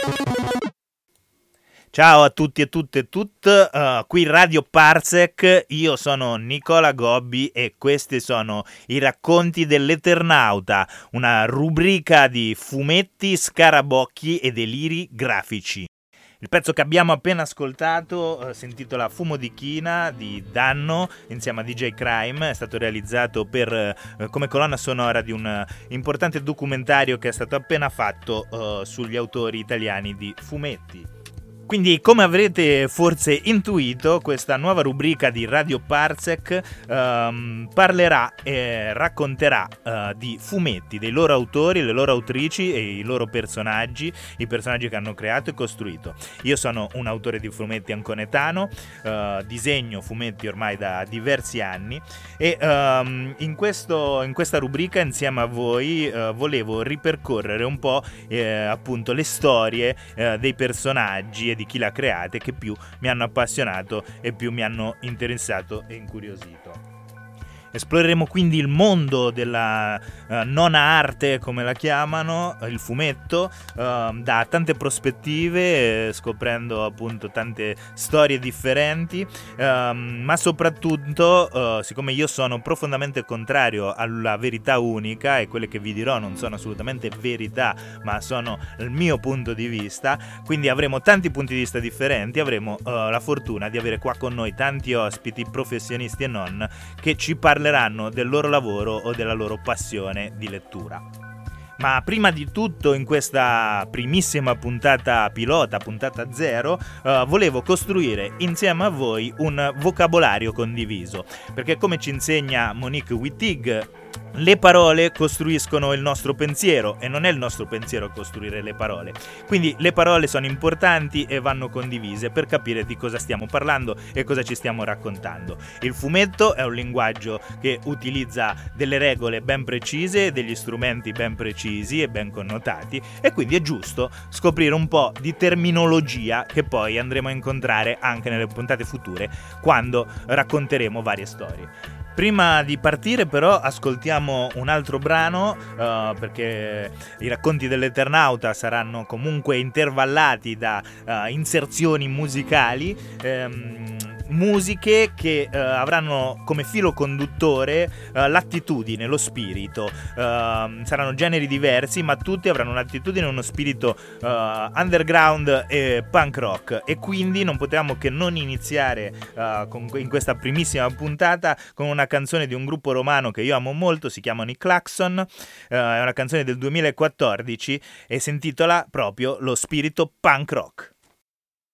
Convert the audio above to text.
Ciao a tutti e tutte e tutte, qui Radio Parsec, io sono Nicola Gobbi e questi sono i racconti dell'Eternauta, una rubrica di fumetti, scarabocchi e deliri grafici. Il pezzo che abbiamo appena ascoltato si intitola Fumo di China di Danno insieme a DJ Crime, è stato realizzato come colonna sonora di un importante documentario che è stato appena fatto sugli autori italiani di fumetti. Quindi, come avrete forse intuito, questa nuova rubrica di Radio Parsec parlerà e racconterà di fumetti, dei loro autori, le loro autrici e i loro personaggi, i personaggi che hanno creato e costruito. Io sono un autore di fumetti anconetano, disegno fumetti ormai da diversi anni e in questa rubrica insieme a voi volevo ripercorrere un po' appunto le storie dei personaggi e di chi l'ha create che più mi hanno appassionato e più mi hanno interessato e incuriosito. Esploreremo quindi il mondo della nona arte, come la chiamano, il fumetto, da tante prospettive, scoprendo appunto tante storie differenti, ma soprattutto, siccome io sono profondamente contrario alla verità unica e quelle che vi dirò non sono assolutamente verità, ma sono il mio punto di vista, quindi avremo tanti punti di vista differenti, avremo la fortuna di avere qua con noi tanti ospiti, professionisti e non, che ci parleranno del loro lavoro o della loro passione di lettura. Ma prima di tutto, in questa primissima puntata pilota, puntata 0, volevo costruire insieme a voi un vocabolario condiviso, perché come ci insegna Monique Wittig, le parole costruiscono il nostro pensiero e non è il nostro pensiero a costruire le parole. Quindi le parole sono importanti e vanno condivise per capire di cosa stiamo parlando e cosa ci stiamo raccontando. Il fumetto è un linguaggio che utilizza delle regole ben precise, degli strumenti ben precisi e ben connotati, e quindi è giusto scoprire un po' di terminologia che poi andremo a incontrare anche nelle puntate future quando racconteremo varie storie. Prima di partire però ascoltiamo un altro brano perché i racconti dell'Eternauta saranno comunque intervallati da inserzioni musicali, musiche che avranno come filo conduttore l'attitudine, lo spirito. Saranno generi diversi, ma tutti avranno un'attitudine e uno spirito underground e punk rock, e quindi non potevamo che non iniziare in questa primissima puntata con una canzone di un gruppo romano che io amo molto, si chiamano i Klaxon. È una canzone del 2014 e si intitola proprio Lo spirito punk rock.